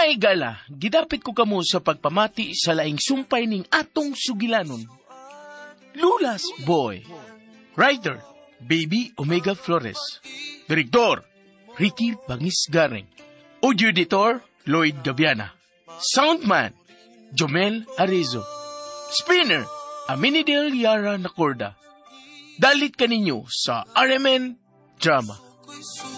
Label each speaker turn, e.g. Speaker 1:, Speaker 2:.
Speaker 1: Maigala, gidapit ko kamo sa pagpamati sa laing sumpay ning atong sugilanon. Lulas Boy. Writer, Baby Omega Flores. Direktor, Ricky Bangis Garing. Audio editor, Lloyd Gabiana. Soundman, Jomel Arizo. Spinner, Aminidel Yara Nacorda. Dalit kaninyo sa RMN Drama.